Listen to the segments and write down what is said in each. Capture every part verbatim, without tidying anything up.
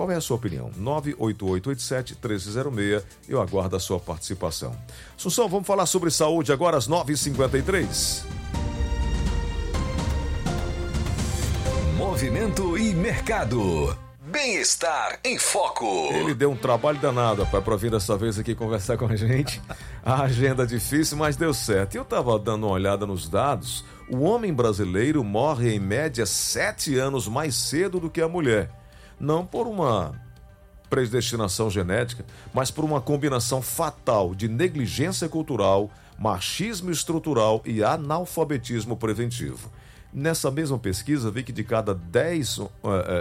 Qual é a sua opinião? nove oito oito oito sete um três zero seis. Eu aguardo a sua participação. Assunção, vamos falar sobre saúde agora às nove e cinquenta e três. Movimento e mercado. Bem-estar em foco. Ele deu um trabalho danado, rapaz, para vir dessa vez aqui conversar com a gente. A agenda difícil, mas deu certo. Eu estava dando uma olhada nos dados. O homem brasileiro morre em média sete anos mais cedo do que a mulher. Não por uma predestinação genética, mas por uma combinação fatal de negligência cultural, machismo estrutural e analfabetismo preventivo. Nessa mesma pesquisa, vi que de cada dez é,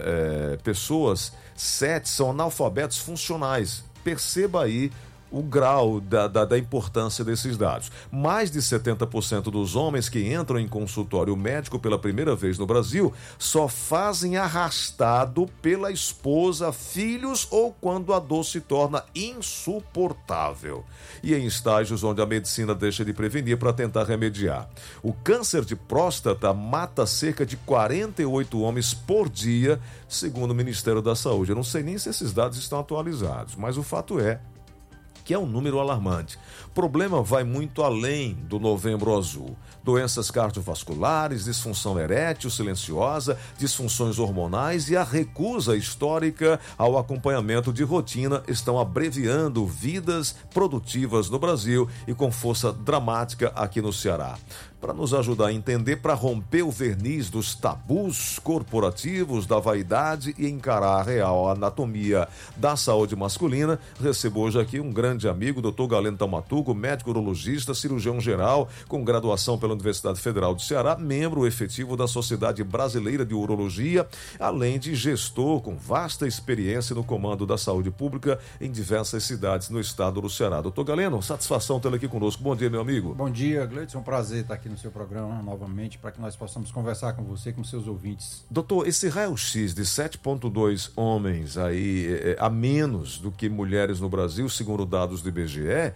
é, pessoas, sete são analfabetos funcionais. Perceba aí o grau da, da, da importância desses dados. Mais de setenta por cento dos homens que entram em consultório médico pela primeira vez no Brasil só fazem arrastado pela esposa, filhos ou quando a dor se torna insuportável. E em estágios onde a medicina deixa de prevenir para tentar remediar. O câncer de próstata mata cerca de quarenta e oito homens por dia, segundo o Ministério da Saúde. Eu não sei nem se esses dados estão atualizados, mas o fato é que é um número alarmante. O problema vai muito além do Novembro Azul. Doenças cardiovasculares, disfunção erétil silenciosa, disfunções hormonais e a recusa histórica ao acompanhamento de rotina estão abreviando vidas produtivas no Brasil e com força dramática aqui no Ceará. Para nos ajudar a entender, para romper o verniz dos tabus corporativos, da vaidade e encarar a real anatomia da saúde masculina, recebo hoje aqui um grande amigo, doutor Galeno Tamatuco, médico urologista, cirurgião geral, com graduação pela Universidade Federal do Ceará, membro efetivo da Sociedade Brasileira de Urologia, além de gestor com vasta experiência no comando da saúde pública em diversas cidades no estado do Ceará. Doutor Galeno, satisfação tê-lo aqui conosco. Bom dia, meu amigo. Bom dia, Gleidson. É um prazer estar aqui no seu programa novamente para que nós possamos conversar com você, com seus ouvintes. Doutor, esse raio-x de sete vírgula dois homens aí, é, a menos do que mulheres no Brasil, segundo dados do I B G E,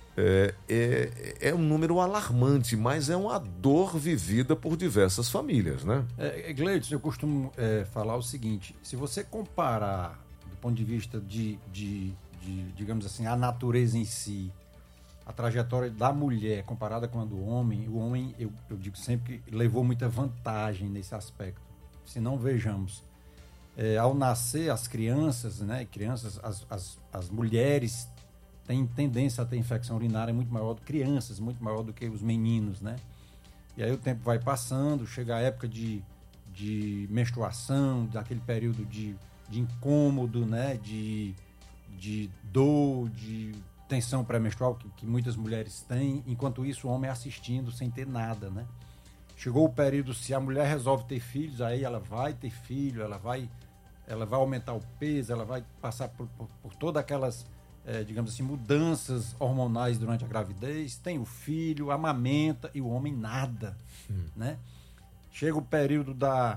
é, é, é um número alarmante, mas é uma dor vivida por diversas famílias, né? É, Gleidson, eu costumo é, falar o seguinte: se você comparar do ponto de vista de, de, de, digamos assim, a natureza em si, a trajetória da mulher comparada com a do homem, o homem, eu, eu digo sempre que levou muita vantagem nesse aspecto. Se não, vejamos, é, ao nascer as crianças, né, crianças, as, as, as mulheres têm tendência a ter infecção urinária muito maior do que crianças, muito maior do que os meninos, né? E aí o tempo vai passando, chega a época de, de menstruação, daquele período de, de incômodo, né, de, de dor, de tensão pré-menstrual que, que muitas mulheres têm, enquanto isso o homem assistindo sem ter nada, né? Chegou o período, se a mulher resolve ter filhos, aí ela vai ter filho, ela vai, ela vai aumentar o peso, ela vai passar por, por, por todas aquelas, é, digamos assim, mudanças hormonais durante a gravidez, tem o filho, amamenta, e o homem nada, hum. né? Chega o período da...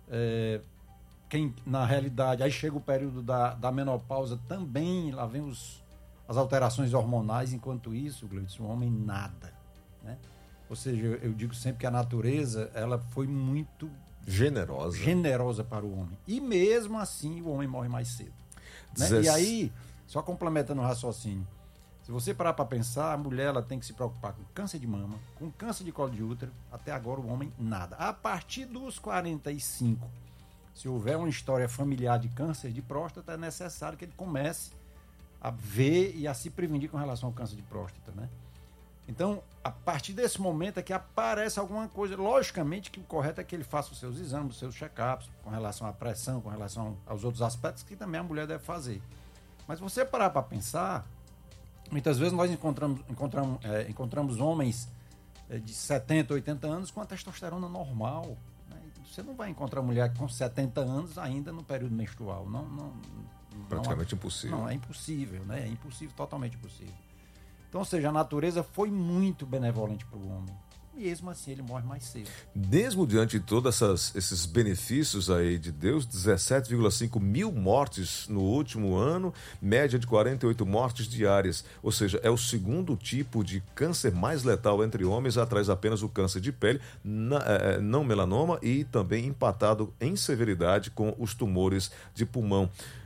É, quem, na realidade, aí chega o período da, da menopausa também, lá vem os as alterações hormonais, enquanto isso, Gleidson, o homem nada, né? Ou seja, eu, eu digo sempre que a natureza, ela foi muito generosa generosa para o homem, e mesmo assim o homem morre mais cedo, né? Dezesse... E aí, só complementando o raciocínio, se você parar para pensar, a mulher ela tem que se preocupar com câncer de mama, com câncer de colo de útero, até agora o homem nada. A partir dos quarenta e cinco, se houver uma história familiar de câncer de próstata, é necessário que ele comece a ver e a se prevenir com relação ao câncer de próstata, né? Então, a partir desse momento é que aparece alguma coisa. Logicamente que o correto é que ele faça os seus exames, os seus check-ups, com relação à pressão, com relação aos outros aspectos que também a mulher deve fazer. Mas você parar para pensar, muitas vezes nós encontramos, encontramos, é, encontramos homens é, de setenta, oitenta anos com a testosterona normal, né? Você não vai encontrar mulher com setenta anos ainda no período menstrual, não... não Praticamente não, impossível. Não, é impossível, né? É impossível, totalmente impossível. Então, ou seja, a natureza foi muito benevolente para o homem. Mesmo assim, ele morre mais cedo. Mesmo diante de todos essas, esses benefícios aí de Deus, dezessete vírgula cinco mil mortes no último ano, média de quarenta e oito mortes diárias. Ou seja, é o segundo tipo de câncer mais letal entre homens, atrás apenas o câncer de pele, na, é, não melanoma, e também empatado em severidade com os tumores de pulmão.